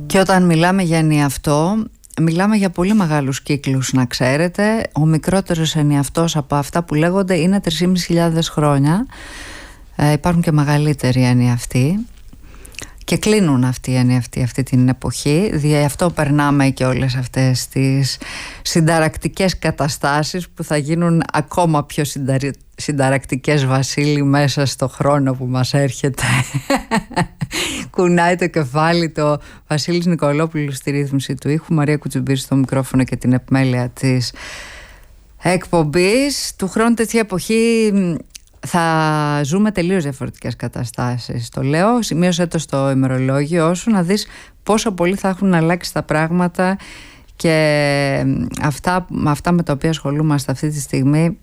Και όταν μιλάμε για ενιαυτό, μιλάμε για πολύ μεγάλους κύκλους, να ξέρετε. Ο μικρότερος ενιαυτός από αυτά που λέγονται είναι 3.500 χρόνια. Υπάρχουν και μεγαλύτεροι ενιαυτοί και κλείνουν αυτοί οι ενιαυτοί αυτή την εποχή. Δι' αυτό περνάμε και όλες αυτές τις συνταρακτικές καταστάσεις που θα γίνουν ακόμα πιο συνταρακτικές, Βασίλη, μέσα στο χρόνο που μας έρχεται. Κουνάει το κεφάλι το Βασίλης Νικολόπουλος στη ρύθμιση του ήχου, Μαρία Κουτσουμπύρη στο μικρόφωνο και την επιμέλεια της εκπομπής. Του χρόνου τέτοια εποχή θα ζούμε τελείως διαφορετικές καταστάσεις. Το λέω, σημείωσέ το στο ημερολόγιο σου, να δεις πόσο πολύ θα έχουν αλλάξει τα πράγματα, και αυτά με τα οποία ασχολούμαστε αυτή τη στιγμή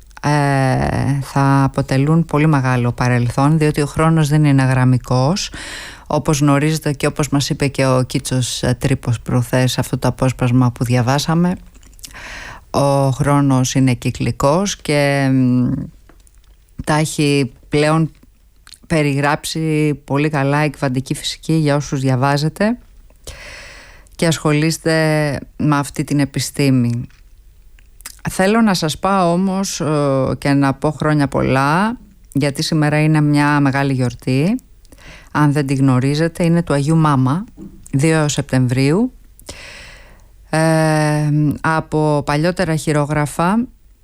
θα αποτελούν πολύ μεγάλο παρελθόν, διότι ο χρόνος δεν είναι γραμμικός, όπως γνωρίζετε και όπως μας είπε και ο Κίτσος Τρίπος προχθές, αυτό το απόσπασμα που διαβάσαμε. Ο χρόνος είναι κυκλικός και τα έχει πλέον περιγράψει πολύ καλά η κβαντική φυσική για όσους διαβάζετε και ασχολείστε με αυτή την επιστήμη. Θέλω να σας πάω όμως και να πω χρόνια πολλά, γιατί σήμερα είναι μια μεγάλη γιορτή. Αν δεν τη γνωρίζετε, είναι του Αγίου Μάμα, 2 Σεπτεμβρίου. Από παλιότερα χειρόγραφα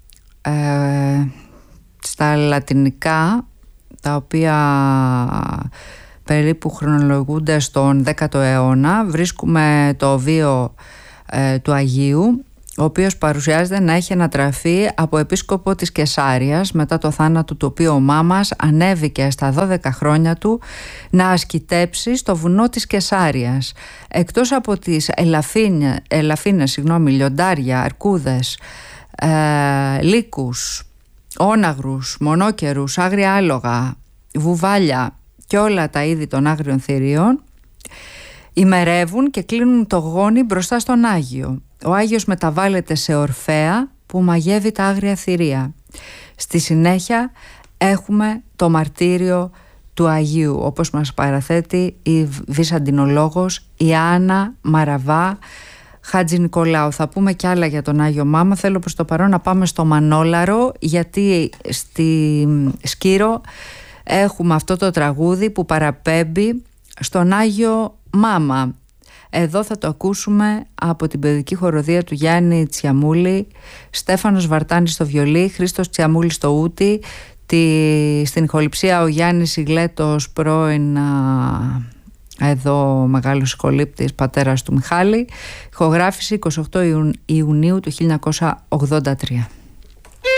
στα λατινικά, τα οποία περίπου χρονολογούνται στον 10ο αιώνα, βρίσκουμε το βίο του Αγίου, ο οποίος παρουσιάζεται να έχει ανατραφεί από επίσκοπο της Κεσάριας μετά το θάνατο του, οποίου ο Μάμας ανέβηκε στα 12 χρόνια του να ασκητέψει στο βουνό της Κεσάριας. Εκτός από τις ελαφίνες, λιοντάρια, αρκούδες, λύκους, όναγρους, μονόκερους, άγρια άλογα, βουβάλια και όλα τα είδη των άγριων θηρίων, ημερεύουν και κλείνουν το γόνι μπροστά στον Άγιο. Ο Άγιος μεταβάλλεται σε ορφέα που μαγεύει τα άγρια θηρία. Στη συνέχεια έχουμε το μαρτύριο του Αγίου, όπως μας παραθέτει η βυζαντινολόγος Ιάννα Μαραβά Χατζη Νικολάου. Θα πούμε κι άλλα για τον Άγιο Μάμα. Θέλω προς το παρόν να πάμε στο Μανόλαρο, γιατί στη Σκύρο έχουμε αυτό το τραγούδι που παραπέμπει στον Άγιο Μάμα. Εδώ θα το ακούσουμε από την παιδική χοροδία του Γιάννη Τσιαμούλη, Στέφανος Βαρτάνης στο βιολί, Χρήστος Τσιαμούλης στο ούτι, στην ηχοληψία ο Γιάννης Ιγλέτος, πρώην εδώ μεγάλος ηχολήπτης, πατέρας του Μιχάλη. Ηχογράφηση 28 Ιουνίου του 1983.